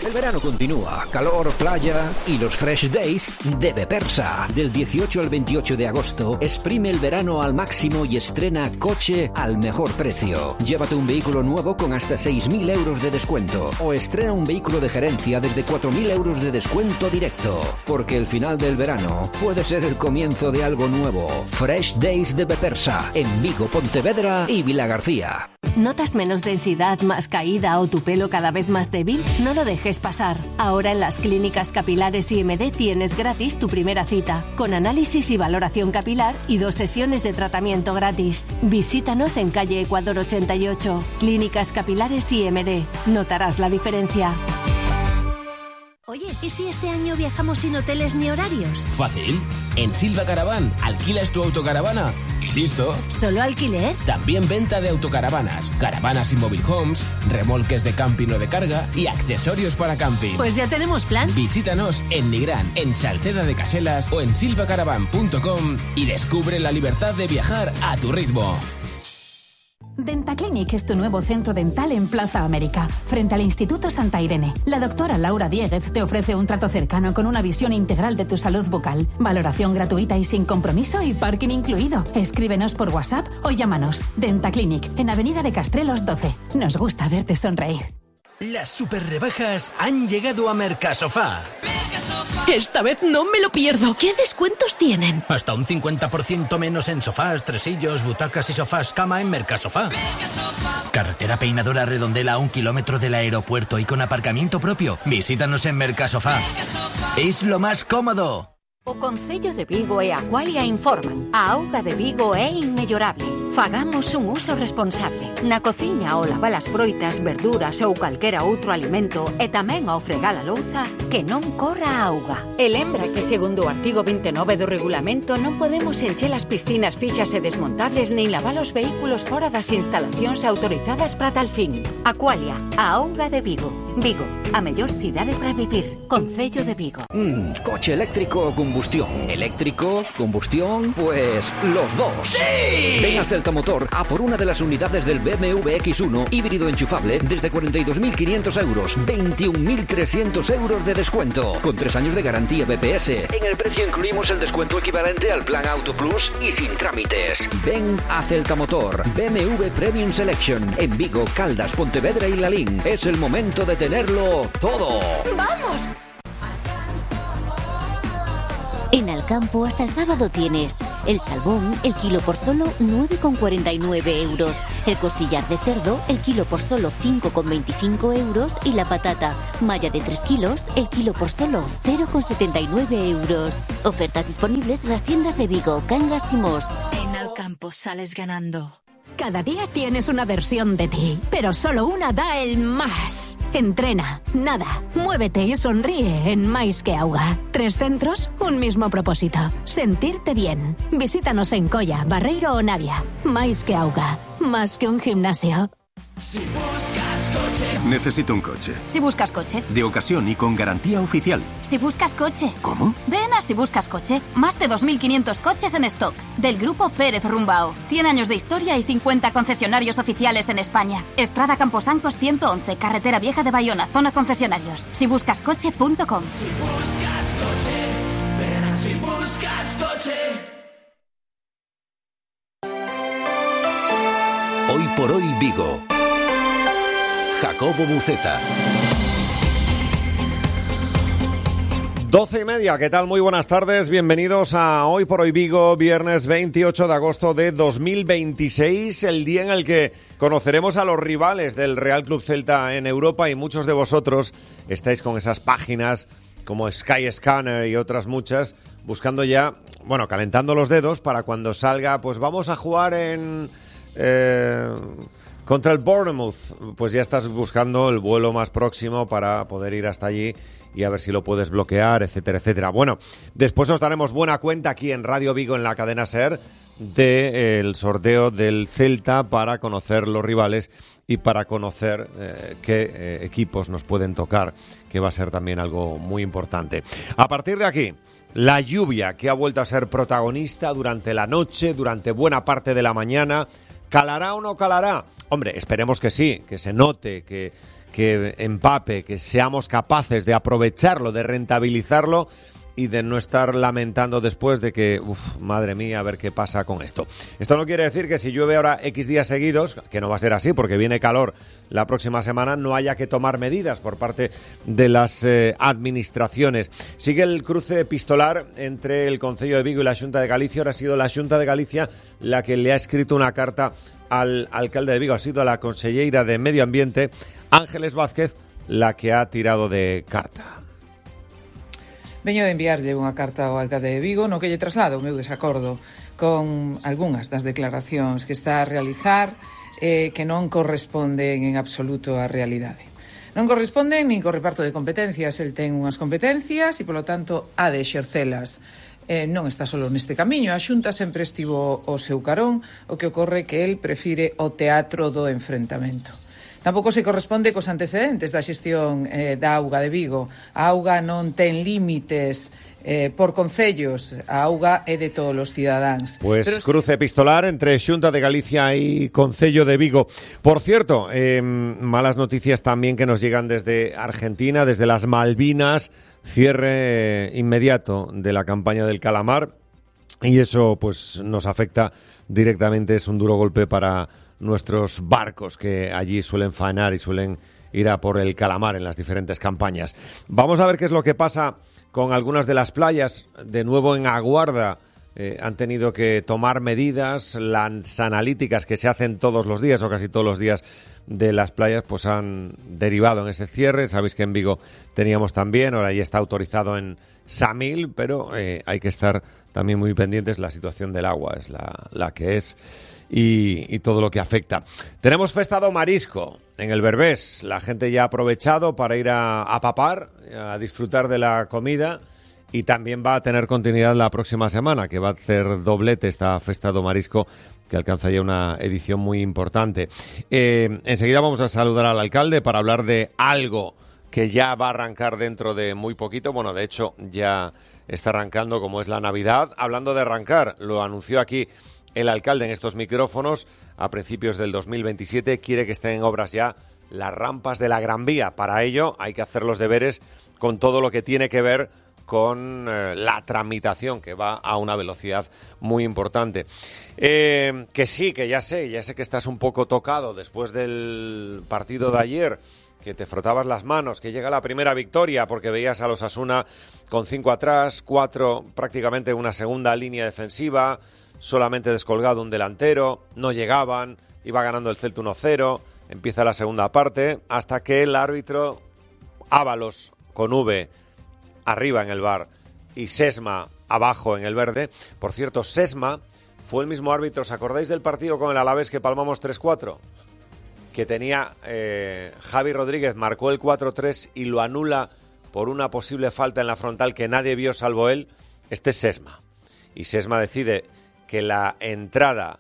El verano continúa, calor, playa y los Fresh Days de Bepersa. Del 18 al 28 de agosto, exprime el verano al máximo y estrena coche al mejor precio. Llévate un vehículo nuevo con hasta 6.000 euros de descuento o estrena un vehículo de gerencia desde 4.000 euros de descuento directo. Porque el final del verano puede ser el comienzo de algo nuevo. Fresh Days de Bepersa, en Vigo, Pontevedra y Vilagarcía. ¿Notas menos densidad, más caída o tu pelo cada vez más débil? No lo dejes pasar. Ahora en las clínicas capilares IMD tienes gratis tu primera cita, con análisis y valoración capilar y 2 sesiones de tratamiento gratis. Visítanos en calle Ecuador 88. Clínicas capilares IMD. Notarás la diferencia. Oye, ¿y si este año viajamos sin hoteles ni horarios? Fácil. En Silva Caravan alquilas tu autocaravana y listo. ¿Solo alquiler? También venta de autocaravanas, caravanas y mobile homes, remolques de camping o de carga y accesorios para camping. Pues ya tenemos plan. Visítanos en Nigrán, en Salceda de Caselas o en silvacaravan.com y descubre la libertad de viajar a tu ritmo. Dentaclinic es tu nuevo centro dental en Plaza América, frente al Instituto Santa Irene. La doctora Laura Dieguez te ofrece un trato cercano con una visión integral de tu salud bucal, valoración gratuita y sin compromiso y parking incluido. Escríbenos por WhatsApp o llámanos. Dentaclinic, en Avenida de Castrelos 12. Nos gusta verte sonreír. Las super rebajas han llegado a Mercasofá. Esta vez no me lo pierdo. ¿Qué descuentos tienen? Hasta un 50% menos en sofás, tresillos, butacas y sofás cama en Mercasofá. Carretera Peinadora Redondela a 1 kilómetro del aeropuerto y con aparcamiento propio. Visítanos en Mercasofá. Es lo más cómodo. O Concello de Vigo e Aqualia informan. A auga de Vigo é inmellorable. Fagamos un uso responsable. Na cociña ao lavar as froitas, verduras ou calquera outro alimento e tamén ao fregar a louza, que non corra a auga. E lembra que segundo o artigo 29 do regulamento non podemos encher as piscinas fixas e desmontables nin lavar os vehículos fora das instalacións autorizadas para tal fin. Aqualia, a auga de Vigo. Vigo, a mellor cidade para vivir. Concello de Vigo. ¿Coche eléctrico o combustión? ¿Eléctrico? ¿Combustión? Pues los dos. ¡Sí! Ven a Celta Motor a por una de las unidades del BMW X1 híbrido enchufable desde 42.500 euros, 21.300 euros de descuento, con 3 años de garantía BPS. En el precio incluimos el descuento equivalente al plan Auto Plus y sin trámites. Ven a Celta Motor, BMW Premium Selection, en Vigo, Caldas, Pontevedra y Lalín. Es el momento de tenerlo todo. ¡Vamos! En Alcampo hasta el sábado tienes el salmón, el kilo por solo 9,49 euros. El costillar de cerdo, el kilo por solo 5,25 euros. Y la patata, malla de 3 kilos, el kilo por solo 0,79 euros. Ofertas disponibles en las tiendas de Vigo, Cangas y Mos. En Alcampo sales ganando. Cada día tienes una versión de ti, pero solo una da el más. Entrena, nada, muévete y sonríe en Mais que Auga. 3 centros, un mismo propósito. Sentirte bien. Visítanos en Colla, Barreiro o Navia. Mais que Auga. Más que un gimnasio. Si buscas coche. Necesito un coche. Si buscas coche. De ocasión y con garantía oficial. Si buscas coche. ¿Cómo? Ven a Si buscas coche. Más de 2.500 coches en stock. Del grupo Pérez Rumbao. 100 años de historia y 50 concesionarios oficiales en España. Estrada Camposancos 111, Carretera Vieja de Bayona, zona concesionarios. SiBuscasCoche.com. Si buscas coche, ven a Si buscas coche. Hoy por hoy Vigo. Jacobo Buceta. 12:30, ¿qué tal? Muy buenas tardes, bienvenidos a Hoy por Hoy Vigo, viernes 28 de agosto de 2026, el día en el que conoceremos a los rivales del Real Club Celta en Europa y muchos de vosotros estáis con esas páginas como Skyscanner y otras muchas, buscando ya, bueno, calentando los dedos para cuando salga, pues vamos a jugar en... contra el Bournemouth, pues ya estás buscando el vuelo más próximo para poder ir hasta allí y a ver si lo puedes bloquear, etcétera, etcétera. Bueno, después os daremos buena cuenta aquí en Radio Vigo, en la cadena SER, del sorteo del Celta para conocer los rivales y para conocer qué equipos nos pueden tocar, que va a ser también algo muy importante. A partir de aquí, la lluvia, que ha vuelto a ser protagonista durante la noche, durante buena parte de la mañana. ¿Calará o no calará? Hombre, esperemos que sí, que se note, que empape, que seamos capaces de aprovecharlo, de rentabilizarlo y de no estar lamentando después de que, madre mía, a ver qué pasa con esto. Esto no quiere decir que si llueve ahora X días seguidos, que no va a ser así porque viene calor la próxima semana, no haya que tomar medidas por parte de las administraciones. Sigue el cruce epistolar entre el Concello de Vigo y la Xunta de Galicia. Ahora ha sido la Xunta de Galicia la que le ha escrito una carta al alcalde de Vigo. Ha sido la conselleira de Medio Ambiente, Ángeles Vázquez, la que ha tirado de carta. Veño de enviarlle unha carta ao alcalde de Vigo no que lle traslado o meu desacordo con algunhas das declaracións que está a realizar que non corresponden en absoluto á realidade. Non corresponden nin co reparto de competencias. El ten unhas competencias e, polo tanto, ha de exercelas. Non está solo neste camiño. A Xunta sempre estivo ao seu carón. O que ocorre que el prefire o teatro do enfrentamento. Tampouco se corresponde cos antecedentes da xestión da auga de Vigo. A auga non ten límites por concellos, a auga é de todos os cidadáns. Pues cruce epistolar entre Xunta de Galicia y Concello de Vigo. Por cierto, malas noticias también que nos llegan desde Argentina, desde las Malvinas, cierre inmediato de la campaña del calamar, y eso pues nos afecta directamente, es un duro golpe para nuestros barcos que allí suelen faenar y suelen ir a por el calamar en las diferentes campañas. Vamos a ver qué es lo que pasa con algunas de las playas. De nuevo en Aguarda han tenido que tomar medidas. Las analíticas que se hacen todos los días o casi todos los días de las playas pues han derivado en ese cierre. Sabéis que en Vigo teníamos también, ahora ya está autorizado en Samil, pero hay que estar también muy pendientes. La situación del agua es la que es. Y todo lo que afecta. Tenemos Festa do Marisco en el Berbés. La gente ya ha aprovechado para ir a papar, a disfrutar de la comida, y también va a tener continuidad la próxima semana, que va a hacer doblete esta Festa do Marisco, que alcanza ya una edición muy importante. Enseguida vamos a saludar al alcalde para hablar de algo que ya va a arrancar dentro de muy poquito. Bueno, de hecho ya está arrancando, como es la Navidad. Hablando de arrancar, lo anunció aquí el alcalde en estos micrófonos. A principios del 2027 quiere que estén en obras ya las rampas de la Gran Vía. Para ello hay que hacer los deberes con todo lo que tiene que ver con la tramitación, que va a una velocidad muy importante. Que sí, que ya sé que estás un poco tocado después del partido de ayer, que te frotabas las manos, que llega la primera victoria porque veías a los Osasuna con 5 atrás, 4 prácticamente una segunda línea defensiva, solamente descolgado un delantero, no llegaban, iba ganando el Celta 1-0, empieza la segunda parte, hasta que el árbitro Ábalos con V arriba en el VAR y Sesma abajo en el verde. Por cierto, Sesma fue el mismo árbitro, ¿os acordáis del partido con el Alavés que palmamos 3-4? Que tenía Javi Rodríguez, marcó el 4-3 y lo anula por una posible falta en la frontal que nadie vio salvo él. Este es Sesma. Y Sesma decide que la entrada